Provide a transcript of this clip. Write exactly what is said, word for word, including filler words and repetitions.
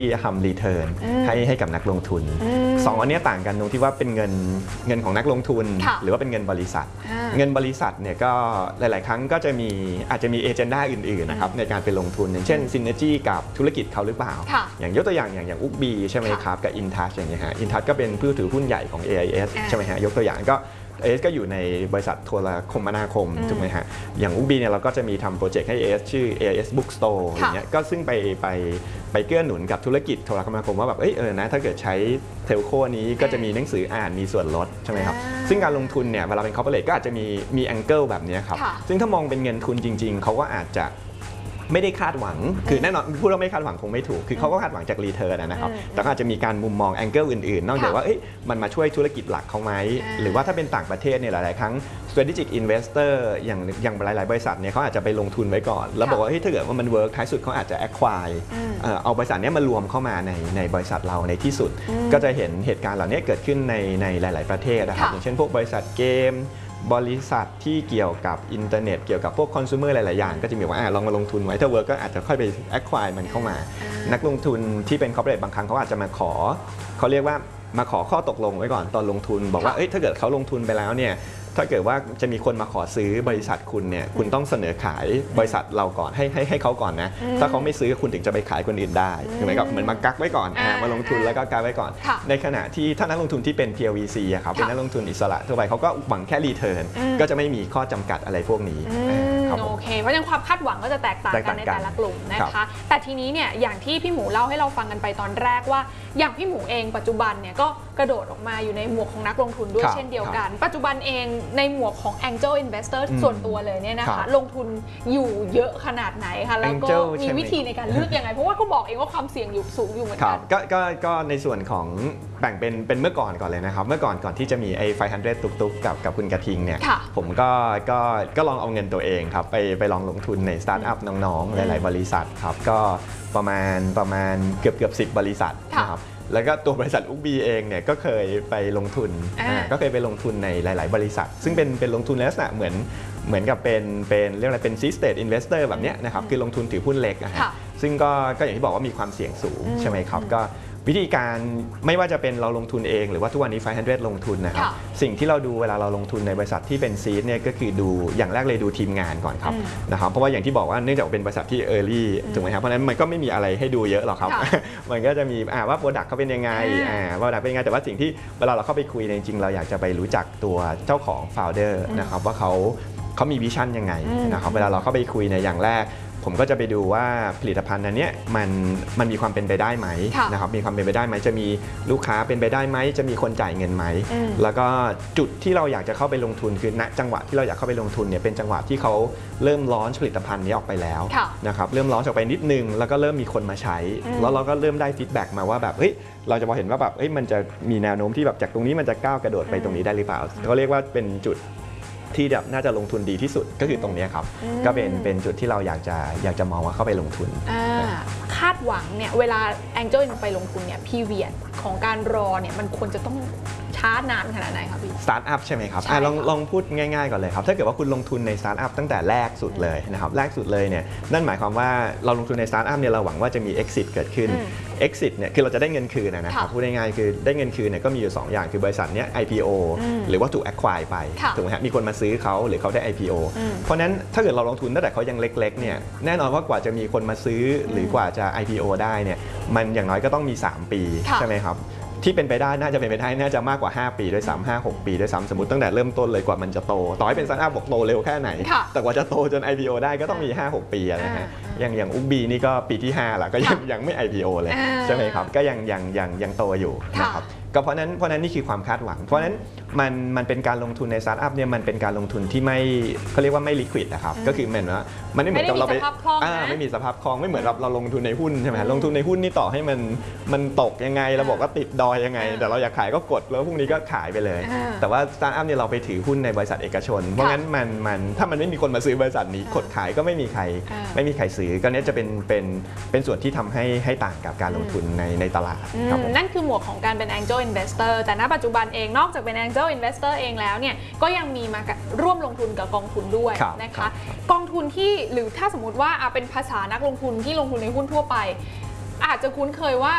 ที่ทำรีเทิร์นให้ให้กับนักลงทุนสองอันนี้ต่างกันตรงที่ว่าเป็นเงินเงินของนักลงทุนหรือว่าเป็นเงินบริษัทเงินบริษัทเนี่ยก็หลายๆครั้งก็จะมีอาจจะมีเอเจนดาอื่นๆนะครับในการไปลงทุนอย่างเช่นซินเนจี้กับธุรกิจเขาหรือเปล่าอย่างยกตัวอย่างอย่างอย่างอุกบีใช่ไหมครับกับอินทัชอย่างเงี้ยฮะอินทัชก็เป็นผู้ถือหุ้นใหญ่ของ เอ ไอ เอส ใช่ไหมฮะยกตัวอย่างก็เอสก็อยู่ในบริษัทโทรคมนาคมถูกไหมฮะอย่างอุบีเนี่ยเราก็จะมีทำโปรเจกต์ให้ เอ เอส ชื่อ เอ ไอ เอส Bookstore อย่างเงี้ยก็ซึ่งไปไปไปเกื้อหนุนกับธุรกิจโทรคมนาคมว่าแบบเออเออนะถ้าเกิดใช้เทลโคนี้ก็จะมีหนังสืออ่านมีส่วนลดใช่ไหมครับซึ่งการลงทุนเนี่ยเวลาเป็นคอร์ปอเรทก็อาจจะมีมีแองเกิลแบบนี้ครับซึ่งถ้ามองเป็นเงินทุนจริงๆเขาก็อาจจะไม่ได้คาดหวังคือแน่นอนพูดว่าไม่คาดหวังคงไม่ถูกคือเขาก็คาดหวังจากรีเทิร์นนะครับแต่ก็อาจจะมีการมุมมองแองเกิลอื่นๆนอกจากว่ามันมาช่วยธุรกิจหลักเขาไหมหรือว่าถ้าเป็นต่างประเทศเนี่ยหลายๆครั้ง strategic investor อย่างอย่างหลายๆบริษัทเนี่ยเขาอาจจะไปลงทุนไว้ก่อนแล้วบอกว่าเฮ้ยถ้าเกิดว่ามันเวิร์กท้ายสุดเขาอาจจะ acquire เอาบริษัทนี้มารวมเข้ามาในในบริษัทเราในที่สุดก็จะเห็นเหตุการณ์เหล่านี้เกิดขึ้นในในหลายๆประเทศนะครับอย่างเช่นพวกบริษัทเกมบริษัทที่เกี่ยวกับอินเทอร์เน็ตเกี่ยวกับพวกคอน sumer หลายๆอย่างก็จะมีว่าลองมาลงทุนไว้ถ้าเวิร์กก็อาจจะค่อยไป acquire มันเข้ามานักลงทุนที่เป็น corporate บางครั้งเขาอาจจะมาขอเขาเรียกว่ามาขอข้อตกลงไว้ก่อนตอนลงทุนบอกว่าถ้าเกิดเขาลงทุนไปแล้วเนี่ยถ้าเกิดว่าจะมีคนมาขอซื้อบริษัทคุณเนี่ยคุณต้องเสนอขายบริษัทเราก่อนให้ให้ให้เขาก่อนนะถ้าเขาไม่ซื้อคุณถึงจะไปขายคนอื่นได้เหมือนกับเหมือนมากักไว้ก่อนมาลงทุนแล้วก็กักไว้ก่อนในขณะที่ถ้านักลงทุนที่เป็น พี แอล วี ซี อะครับเป็นนักลงทุนอิสระทั่วไปเขาก็หวังแค่รีเทิร์นก็จะไม่มีข้อจำกัดอะไรพวกนี้โอเคเพราะฉะนั้นความคาดหวังก็จะแตกต่างกันในแต่ละกลุ่มนะคะแต่ทีนี้เนี่ยอย่างที่พี่หมูเล่าให้เราฟังกันไปตอนแรกว่าอย่างพี่หมูเองปัจจุบันเนี่ยก็กระโดดออกมาอยู่ในหมวกของนักลงทุนด้วยเช่นเดียวกันปัจจุบันเองในหมวกของ Angel Investor ส่วนตัวเลยเนี่ยนะคะลงทุนอยู่เยอะขนาดไหนคะแล้วก็มีวิธีในการเลือกยังไงเพราะว่าเขาบอกเองว่าความเสี่ยงอยู่สูงอยู่เหมือนกันก็ก็ก็ในส่วนของแบ่งเป็นเป็นเมื่อก่อนก่อนเลยนะครับเมื่อก่อนก่อนที่จะมีไอ้ไฟว์ฮันเดรดตุกๆกับกับคุณกระทิงเนี่ยผมก็ก็ก็ลองเอาเงินตัวเองครับไปไปลองลงทุนในสตาร์ทอัพน้องๆหลายๆบริษัทครับก็ประมาณประมาณเกือบเกือบสิบบริษัทนะครับแล้วก็ตัวบริษัทอุกบีเองเนี่ยก็เคยไปลงทุนก็เคยไปลงทุนในหลายๆบริษัทซึ่งเป็นเป็นลงทุนลักษณะเหมือนเหมือนกับเป็นเป็นเรียกอะไรเป็น seed stage investor แบบนี้นะครับคือลงทุนถือหุ้นเล็กนะฮะซึ่งก็ก็อย่างที่บอกว่ามีความเสี่ยงสูงใช่ไหมครับก็วิธีการไม่ว่าจะเป็นเราลงทุนเองหรือว่าทุกวันนี้ไฟว์ฮันเดรดลงทุนนะครับสิ่งที่เราดูเวลาเราลงทุนในบริษัทที่เป็นซีดเนี่ยก็คือดูอย่างแรกเลยดูทีมงานก่อนครับนะครับเพราะว่าอย่างที่บอกว่าเนื่องจากเป็นบริษัทที่ early ถูกไหมครับเพราะนั้นมันก็ไม่มีอะไรให้ดูเยอะหรอกครับมันก็จะมีว่าโปรดักต์เขาเป็นยังไงว่าโปรดักต์เป็นยังไงแต่ว่าสิ่งที่เวลาเราเข้าไปคุยจริงๆเราอยากจะไปรู้จักตัวเจ้าของ founder นะครับว่าเขาเขามีวิชั่นยังไงนะครับเวลาเราเข้าไปคุยในอย่างแรกผมก็จะไปดูว่าผลิตภัณฑ์อันนี้มันมันมีความเป็นไปได้ไหมนะครับมีความเป็นไปได้ไหมจะมีลูกค้าเป็นไปได้ไหมจะมีคนจ่ายเงินไหมแล้วก็จุดที่เราอยากจะเข้าไปลงทุนคือณจังหวะที่เราอยากเข้าไปลงทุนเนี่ยเป็นจังหวะที่เขาเริ่มลอนช์ผลิตภัณฑ์นี้ออกไปแล้วนะครับเริ่มลอนช์ออกไปนิดนึงแล้วก็เริ่มมีคนมาใช้แล้วเราก็เริ่มได้ฟีดแบ็กมาว่าแบบเฮ้ยเราจะพอเห็นว่าแบบเฮ้ยมันจะมีแนวโน้มที่แบบจากตรงนี้มันจะก้าวกระโดดไปตรงนี้ได้หรือเปล่าเขาเรียกว่าเป็นจุดที่แบบน่าจะลงทุนดีที่สุดก็คือตรงนี้ครับก็เป็นเป็นจุดที่เราอยากจะอยากจะมองว่าเข้าไปลงทุนคาดหวังเนี่ยเวลา Angel ไปลงทุนเนี่ยพีเวียดของการรอเนี่ยมันควรจะต้องช้านานขนาดไหนครับพี่สตาร์ทอัพใช่ไหมครับลองลองพูดง่ายๆก่อนเลยครับถ้าเกิดว่าคุณลงทุนในสตาร์ทอัพตั้งแต่แรกสุดเลยนะครับแรกสุดเลยเนี่ยนั่นหมายความว่าเราลงทุนในสตาร์ทอัพเนี่ยเราหวังว่าจะมี exit เกิดขึ้น exit เนี่ยคือเราจะได้เงินคืนนะครับพูดง่ายๆคือได้เงินคืนเนี่ยก็มีอยู่สองอย่างคือบริษัทเนี้ย ไอ พี โอ หรือว่าถูก acquire ไปถูกไหมฮะมีคนมาซื้อเขาหรือเขาได้ ไอ พี โอ เพราะนั้นถ้าเกิดเราลงทุนตั้งแต่เขายังเล็กๆเนี่ยแน่นอนว่ากว่าจะมีคนมาซื้อหรือกว่าจะ ไอ พี โอ ได้เนี่ยมันอย่างน้อยก็ต้องมีสามปีใช่ไหมครับที่เป็นไปได้น่าจะเป็นไปได้น่าจะมากกว่าห้าปีด้วยซ้ำห้า หกปีด้วยซ้ำสมมติตั้งแต่เริ่มต้นเลยกว่ามันจะโตต่อให้เป็นสตาร์ทอัพบอกโตเร็วแค่ไหนแต่กว่าจะโตจน ไอ พี โอ ได้ก็ต้องมี ห้าหก ปีนะฮะอย่างอย่างอุกบีนี่ก็ปีที่ห้าแล้วก็ยังยังไม่ ไอ พี โอ เลยใช่ไหมครับก็ยังยังยังยังโตอยู่นะครับก็เพราะนั้นเพราะนั้นนี่คือความคาดหวังเพราะนั้นมันมันเป็นการลงทุนในสตาร์ทอัพเนี่ยมันเป็นการลงทุนที่ไม่เขาเรียกว่าไม่ลิควิดนะครับก็คือเหมือนว่ามันไม่เหมือนกับเราไปไม่มีสภาพคล่องไม่เหมือนเราเราลงทุนในหุ้นใช่ไหมลงทุนในหุ้นนี่ต่อให้มันมันตกยังไงเราบอกว่าติดดอยยังไงแต่เราอยากขายก็กดแล้วพรุ่งนี้ก็ขายไปเลยแต่ว่าสตาร์ทอัพเนี่ยเราไปถือหุ้นในบริษัทเอกชนเพราะงั้นมันมันถ้ามันไม่มีคนมาซื้อบริษัทนี้กดขายก็ไม่มีใครไม่มีใครซื้อก็นี้จะเป็นเป็นเป็นส่วนที่ทำให้ให้ต่างกับการลงทุนในในตลาดนั่นคือหมวกของการเป็น Angel Investor แต่ณปัจจุบันเองนอกจากเป็น Angel Investor เองแล้วเนี่ยก็ยังมีมาร่วมลงทุนกับกองทุนด้วยนะคะกองทุนที่หรือถ้าสมมติว่าเป็นภาษานักลงทุนที่ลงทุนในหุ้นทั่วไปอาจจะคุ้นเคยว่า